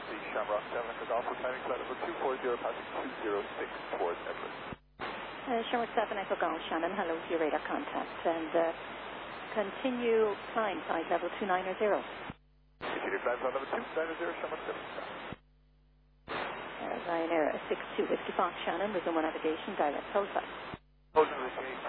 taxi, Shamrock 7 for Golf, climbing flight number 240, passing 206 towards Everett. Shamrock 7 Echo Golf, Shannon, hello to your radar contact, and continue climb, flight level 290. Continue climb, flight level 290, Shamrock 7. Ryanair 62 Whiskey Fox, Shannon, resume navigation, direct hold flight. Hold navigation.